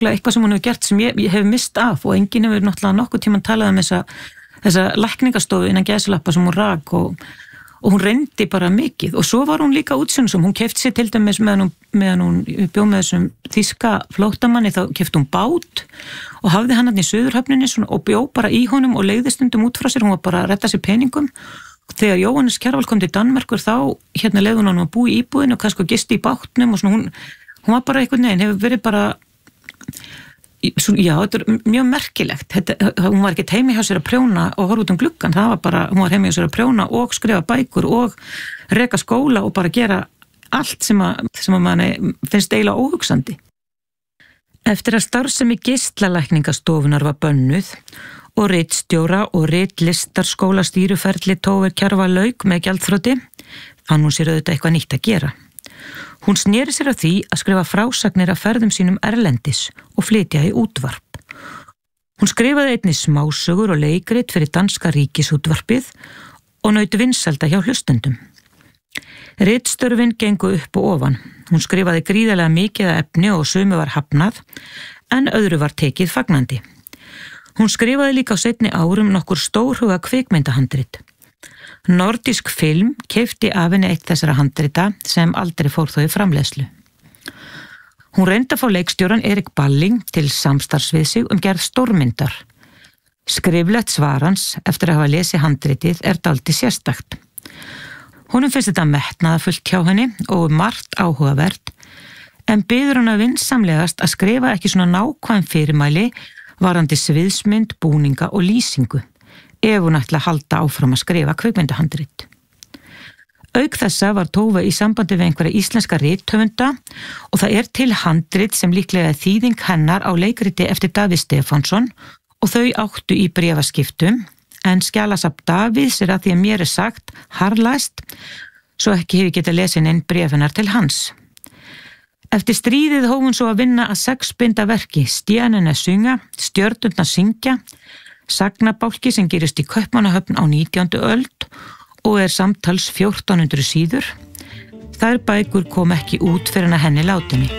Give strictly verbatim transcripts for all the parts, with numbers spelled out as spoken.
eitthvað sem hún hefur gert sem ég, ég hef mist af og enginn hefur náttúrulega nokkuð tímann talað um þessa, þessa lækningastofu innan gæsalappa sem hún rak og, og hún reyndi bara mikið og svo var hún líka útsjónusum, hún keypti sér til dæmis meðan hún, meðan hún bjó með þessum þýska flóttamanni þá keypti hún bát og hafði hann hann í Suðurhöfninni svona, og bjó bara í honum og leigði stundum út frá sér, hún var bara að redda sér peningum. Þegar Jóhannes Kjarval kom til Danmerkur þá hérna leiði hún hann að búa í íbúðinu og kannski gisti í bátnum og svona hún, hún var bara einhvern veginn, hefur verið bara, já þetta er mjög merkilegt, þetta, hún var ekki heimi hjá sér að prjóna og horfa út um gluggan, það var bara, hún var heimi hjá sér að prjóna og skrifa bækur og reka skóla og bara gera allt sem að, sem að manni finnst eiginlega óhugsandi. Eftir að starfsemi geislalækningastofunar var bönnuð og ritstjóra og ritlistarskóla stýruferli Tove Kjarval lauk með gjaldþroti, fann hún sér auðvitað eitthvað nýtt að gera. Hún sneri sér að því að skrifa frásagnir af ferðum sínum erlendis og flytja í útvarp. Hún skrifaði einnig smásögur og leikrit fyrir danska ríkisútvarpið og naut vinsælda hjá hlustendum. Ritstörfin gengu upp og ofan. Hún skrifaði gríðarlega mikið af efni og sumu var hafnað, en öðru var tekið fagnandi. Hún skrifaði líka á seinni árum nokkur stórhuga kvikmyndahandrit. Nordisk film keypti af henni eitt þessara handrita sem aldrei fór þó í framleiðslu. Hún reyndi að fá leikstjóran Erik Balling til samstarfs við sig um gerð stórmyndar. Skriflegt svar hans eftir að hafa lesið handritið er dálítið sérstakt. Honum finnst þetta metnaðarfullt hjá henni og margt áhugavert, en biður hana vinsamlegast að skrifa ekki svona nákvæm fyrirmæli varandi sviðsmynd, búninga og lýsingu, ef hún ætla að halda áfram að skrifa kvikmyndahandrit. Auk þessa var Tove í sambandi við einhverja íslenska rithöfunda og það er til handrit sem líklega er þýðing hennar á leikriti eftir Davíð Stefánsson og þau áttu í bréfaskiptum, en skjalasafn Davíðs er að því að mér er sagt harðlæst, svo ekki hefur getað lesið neinn bréf hennar til hans. Eftir stríðið hóf hún svo að vinna að sex binda verki, Stjernene synga, Stjörnurnar syngja, sagnabálki sem gerist í Kaupmannahöfn á nítjándu öld og er samtals fjórtán hundruð síður. Þær bækur kom ekki út fyrir að henni látinni.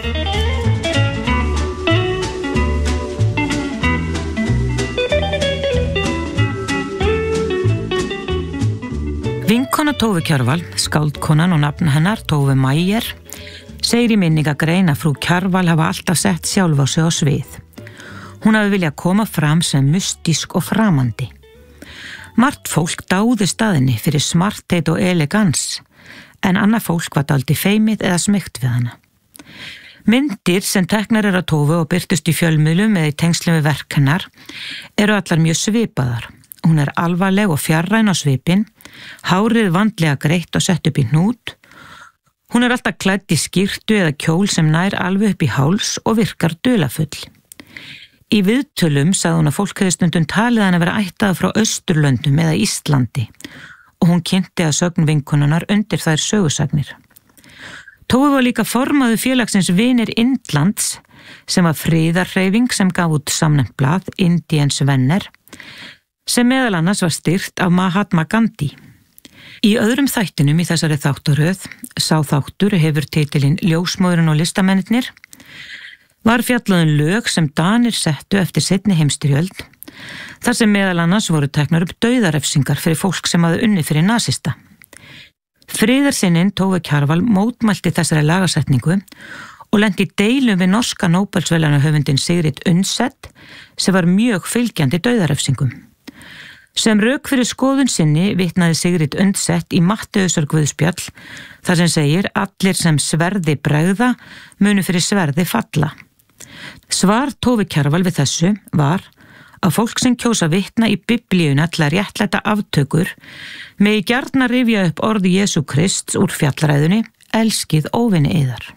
Vinkona Tove Kjarval, skáldkonan og nafn hennar Tove Maier, segir í minningagrein að frú Kjarval hafa alltaf sett sjálf á sig á svið. Hún hafi viljað koma fram sem mystísk og framandi. Margt fólk dáði staðinni fyrir smartheit og elegans, en annað fólk var dálítið feimið eða smeygt við hana. Myndir sem teknar er að Tove og birtust í fjölmiðlum eða í tengslum við verk hennar eru allar mjög svipaðar. Hún er alvarleg og fjarræn á svipinn, hárið vandlega greitt og sett upp í hnút. Hún er alltaf klædd í skyrtu eða kjól sem nær alveg upp í háls og virkar dularfull. Í viðtölum sagði hún að fólk hefði stundum talið hann að vera ættað frá Austurlöndum eða Íslandi og hún kynnti að sögn vinkonunnar undir þær sögusagnir. Tove var líka formaður félagsins Vinir Indlands sem var friðarhreyfing sem gaf út samnefnt blað Indiens Venner sem meðal annars var styrkt af Mahatma Gandhi. Í öðrum þættinum í þessari þáttaröð, sá þáttur hefur titilinn Ljósmóðurinn og listamennirnir, var fjallaðum lög sem Danir settu eftir seinni heimsstyrjöld, þar sem meðal annars voru teknar upp dauðarefsingar fyrir fólk sem hafði unnið fyrir nasista. Friðarsinninn Tove Kjarval mótmælti þessari lagasetningu og lenti í deilum við norska Nóbelsverðlaunahöfundinn Sigrid Undset sem var mjög fylgjandi dauðarefsingum. Sem rök fyrir skoðun sinni vitnaði Sigrid Undset í Matteusar guðspjall þar sem segir allir sem sverði bregða munu fyrir sverði falla. Svar Tove Kjarval við þessu var að fólk sem kjósa vitna í biblíuna til að réttlæta aftökur megi gjarna rifja upp orði Jesú Krists úr fjallaræðunni elskið óvini yðar.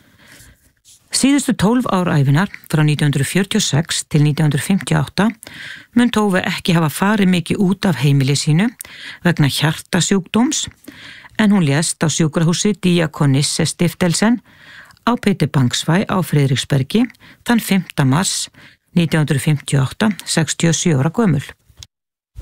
Síðustu tólf ár ævinar, frá nítján hundruð fjörutíu og sex til nítján hundruð fimmtíu og átta, mun Tove ekki hafa farið mikið út af heimili sínu vegna hjartasjúkdóms, en hún lést á sjúkrahúsi Diakonisse Stiftelsen á Peter Bangsvæ á Friðriksbergi þann fimmta mars nítján hundruð fimmtíu og átta, sextíu og sjö ára gömul.